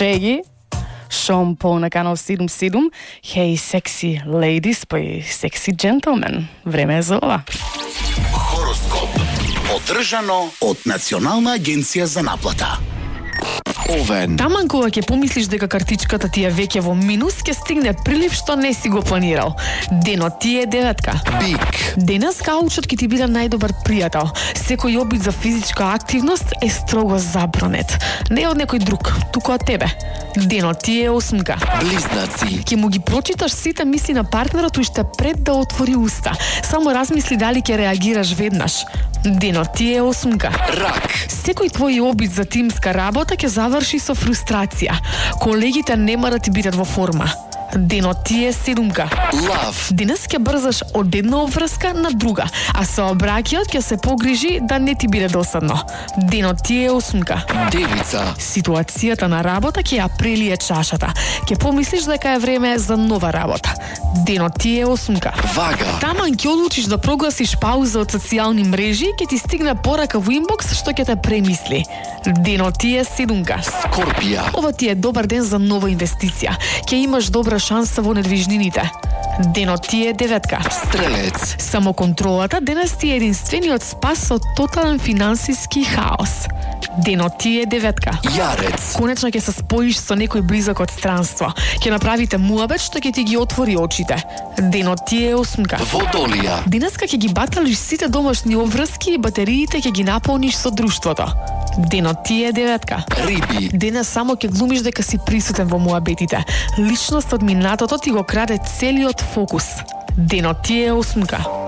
Shaggy, Sean Paul на канал 77. Hey, sexy ladies, па и sexy gentlemen. Време е за ова. Хороскоп. Одржано од Национална агенција за наплата. Овен. Таман кога ќе помислиш дека картичката ти е веќе во минус, ќе стигне прилив што не си го планирал. Денот ти е деветка. Бик. Денес каучот ќе ти биде најдобар пријател. Секој обид за физичка активност е строго забранет. Не од некој друг, туку од тебе. Денот ти е осмка. Близнаци. Ќе му ги прочиташ сите мисли на партнерот уште пред да отвори уста. Само размисли дали ќе реагираш веднаш. Денот ти е осмка. Рак. Секој твој обид за тимска работа ќе заврши со фрустрација. Колегите нема да ти бидат во форма. Денот ти е седумка. Лав. Денес ќе брзаш од една обврска на друга, а сообраќајот ќе се погрижи да не ти биде досадно. Денот ти е осмка. Девица. Ситуацијата на работа ќе ја прелие чашата. Ќе помислиш дека е време за нова работа. Денот ти е осмка. Вага. Таман ќе одлучиш да прогласиш пауза од социјални мрежи, ќе ти стигне порака во инбокс што ќе те премисли. Денот ти е седумка. Скорпија. Ова ти е добар ден за нова инвестиција. Ќе имаш добра шанса во недвижнините. Денот ти е деветка. Стрелец. Самоконтролата денес ти е единствениот спас од тотален финансиски хаос. Денот ти е деветка. Јарец. Конечно ќе се споиш со некој близок од странство. Ќе направите муабет што ќе ти ги отвори очите. Денот ти е осмка. Водолија. Денеска ќе ги баталиш сите домашни обврски и батериите ќе ги наполниш со друштвото. Денот ти е деветка. Риби. Денес само ќе глумиш дека си присутен во муабетите. Личност од минатото ти го краде целиот фокус. Денот ти е осмка.